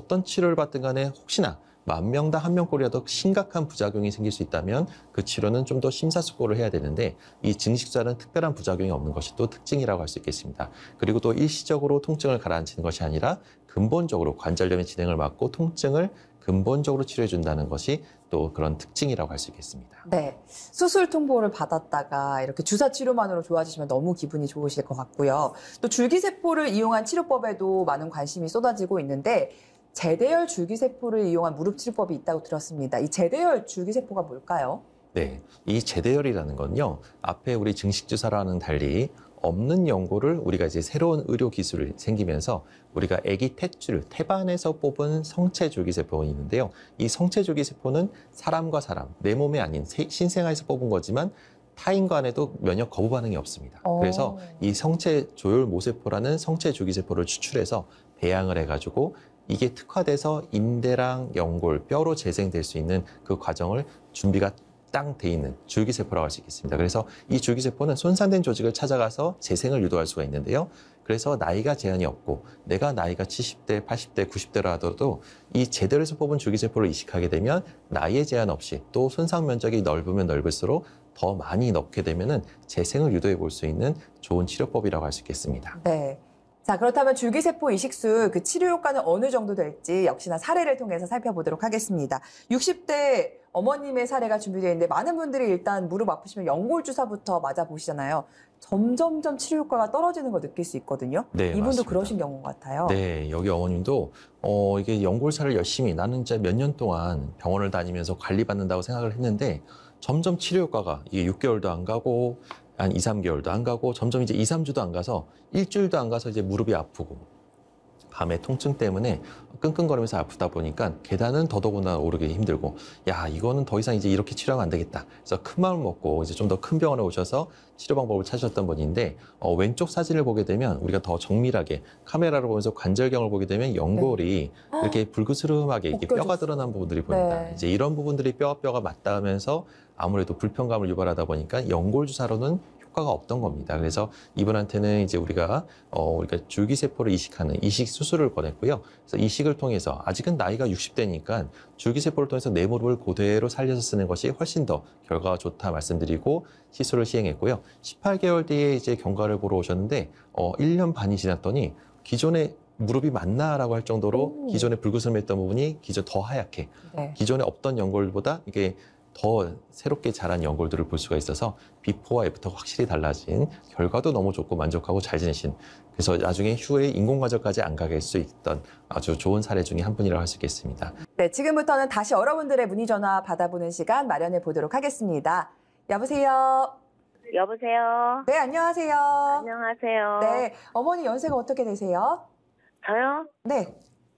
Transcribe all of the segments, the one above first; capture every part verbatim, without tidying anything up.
어떤 치료를 받든 간에 혹시나 만 명당 한 명꼴이라도 심각한 부작용이 생길 수 있다면 그 치료는 좀 더 심사숙고를 해야 되는데 이 증식주사는 특별한 부작용이 없는 것이 또 특징이라고 할 수 있겠습니다. 그리고 또 일시적으로 통증을 가라앉히는 것이 아니라 근본적으로 관절염의 진행을 막고 통증을 근본적으로 치료해 준다는 것이 또 그런 특징이라고 할 수 있겠습니다. 네, 수술 통보를 받았다가 이렇게 주사 치료만으로 좋아지시면 너무 기분이 좋으실 것 같고요. 또 줄기세포를 이용한 치료법에도 많은 관심이 쏟아지고 있는데 제대열 줄기세포를 이용한 무릎 치료법이 있다고 들었습니다. 이 제대열 줄기세포가 뭘까요? 네, 이 제대열이라는 건요, 앞에 우리 증식주사와는 달리 없는 연골을 우리가 이제 새로운 의료 기술이 생기면서 우리가 아기 탯줄, 태반에서 뽑은 성체 줄기세포가 있는데요. 이 성체 줄기세포는 사람과 사람, 내 몸에 아닌 신생아에서 뽑은 거지만 타인과 안에도 면역 거부 반응이 없습니다. 오. 그래서 이 성체 조혈 모세포라는 성체 줄기세포를 추출해서 배양을 해가지고 이게 특화돼서 인대랑 연골, 뼈로 재생될 수 있는 그 과정을 준비가 땅 돼 있는 줄기세포라고 할 수 있겠습니다. 그래서 이 줄기세포는 손상된 조직을 찾아가서 재생을 유도할 수가 있는데요. 그래서 나이가 제한이 없고 내가 나이가 칠십 대, 팔십 대, 구십 대라 하더라도 이 제대로에서 뽑은 줄기세포를 이식하게 되면 나이에 제한 없이 또 손상 면적이 넓으면 넓을수록 더 많이 넣게 되면은 재생을 유도해 볼 수 있는 좋은 치료법이라고 할 수 있겠습니다. 네. 자, 그렇다면 줄기세포 이식술 그 치료 효과는 어느 정도 될지 역시나 사례를 통해서 살펴보도록 하겠습니다. 육십 대 어머님의 사례가 준비되어 있는데 많은 분들이 일단 무릎 아프시면 연골 주사부터 맞아보시잖아요. 점점점 치료 효과가 떨어지는 걸 느낄 수 있거든요. 네, 이분도 맞습니다. 그러신 경우 같아요. 네, 여기 어머님도 어, 이게 연골사를 열심히 나는 진짜 몇 년 동안 병원을 다니면서 관리받는다고 생각을 했는데 점점 치료 효과가 이게 육 개월도 안 가고 한 이, 삼 개월도 안 가고 점점 이제 이, 삼 주도 안 가서 일주일도 안 가서 이제 무릎이 아프고 밤에 통증 때문에 끙끙거리면서 아프다 보니까 계단은 더더구나 오르기 힘들고 야 이거는 더 이상 이제 이렇게 치료하면 안 되겠다. 그래서 큰 마음을 먹고 이제 좀 더 큰 병원에 오셔서 치료 방법을 찾으셨던 분인데 어, 왼쪽 사진을 보게 되면 우리가 더 정밀하게 카메라로 보면서 관절경을 보게 되면 연골이 네. 이렇게 불그스름하게 이렇게 뼈가 드러난 부분들이 보입니다. 네. 이제 이런 부분들이 뼈와 뼈가 맞닿으면서 아무래도 불편감을 유발하다 보니까 연골 주사로는 효과가 없던 겁니다. 그래서 이분한테는 이제 우리가 어 우리가 줄기세포를 이식하는 이식 수술을 권했고요. 그래서 이식을 통해서 아직은 나이가 육십 대니까 줄기세포를 통해서 내 무릎을 그대로 살려서 쓰는 것이 훨씬 더 결과가 좋다 말씀드리고 시술을 시행했고요. 십팔 개월 뒤에 이제 경과를 보러 오셨는데 어 일 년 반이 지났더니 기존에 무릎이 맞나라고 할 정도로 오. 기존에 불그스름했던 부분이 기존 더 하얗게 네. 기존에 없던 연골보다 이게 더 새롭게 자란 연골들을 볼 수가 있어서 비포와 애프터가 확실히 달라진 결과도 너무 좋고 만족하고 잘 지내신 그래서 나중에 후에 인공관절까지 안 가게 할 수 있던 아주 좋은 사례 중에 한 분이라고 할 수 있겠습니다. 네, 지금부터는 다시 여러분들의 문의 전화 받아보는 시간 마련해 보도록 하겠습니다. 여보세요. 여보세요. 네, 안녕하세요. 안녕하세요. 네, 어머니 연세가 어떻게 되세요? 저요? 네,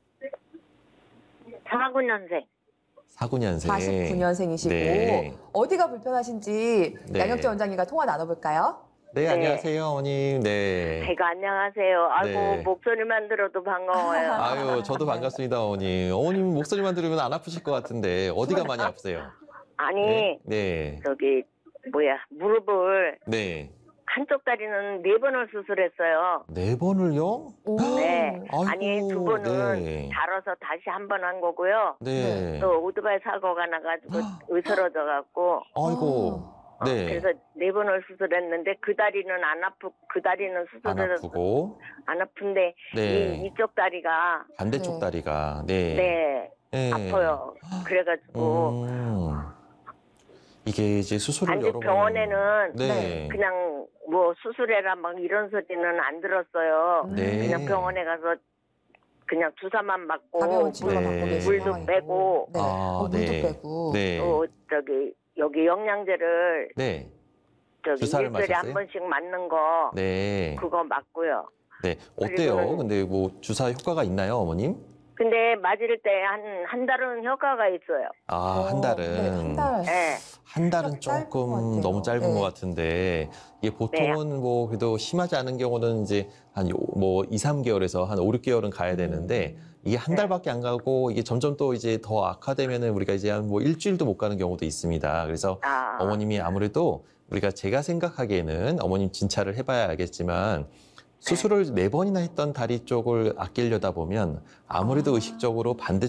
사구 년생. 사구 년생. 사십구 년생이시고 네. 어디가 불편하신지 네. 양혁재 원장님과 통화 나눠볼까요? 네, 네. 안녕하세요, 어머님. 네. 아이고, 안녕하세요. 아이고, 네. 목소리만 들어도 반가워요. 아유, 저도 반갑습니다, 어머님. 어머님 목소리만 들으면 안 아프실 것 같은데 어디가 많이 아프세요? 아니, 네. 네. 저기, 뭐야, 무릎을 네. 한쪽 다리는 네 번을 수술했어요. 네 번을요? 오. 네. 아이고, 아니, 두 번은 네. 다뤄서 다시 한 번 한 거고요. 네. 또 오토바이 사고가 나가지고 으스러져갖고. 아이고. 어, 네. 그래서 네 번을 수술했는데 그 다리는 안 아프, 그 다리는 안 수술을 아프고. 안 아픈데 네. 이, 이쪽 다리가 반대쪽 네. 다리가. 네. 네, 네. 아파요. 그래가지고 음. 이게 이제 수술을 아니 여러 번. 병원에는 네. 그냥 뭐 수술해라 막 이런 소리는 안 들었어요. 네. 그냥 병원에 가서 그냥 주사만 맞고 가벼운 치료만 네. 받고 계신 물도 상황이고. 빼고. 네. 아, 어, 물도 네. 빼고. 네. 또 저기 여기 영양제를 네. 저기 주사를 일주일에 한 맞았어요? 번씩 맞는 거 네. 그거 맞고요. 네. 어때요? 그리고는- 근데 뭐 주사 효과가 있나요, 어머님? 근데 맞을 때 한 한 달은 효과가 있어요. 아, 한 어, 달은. 네, 한 달. 네. 한 달은 짧은 것 조금 같아요. 너무 짧은 네. 것 같은데 이게 보통은 뭐 그래도 심하지 않은 경우는 이제 한 뭐 이, 삼 개월에서 한 오, 육 개월은 가야 되는데 이게 한 네. 달밖에 안 가고 이게 점점 또 이제 더 악화되면은 우리가 이제 한 뭐 일주일도 못 가는 경우도 있습니다. 그래서 아, 어머님이 아무래도 우리가 제가 생각하기에는 어머님 진찰을 해봐야 알겠지만 수술을 네 번이나 했던 다리 쪽을 아끼려다 보면 아무래도 아. 의식적으로 반대